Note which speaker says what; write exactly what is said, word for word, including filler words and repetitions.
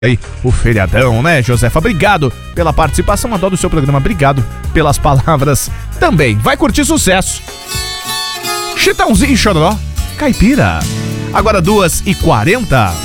Speaker 1: aí o feriadão, né, Josefa? Obrigado pela participação, adoro o seu programa, obrigado pelas palavras também. Vai curtir sucesso. Chitãozinho e Chororó, Caipira. Agora duas e quarenta.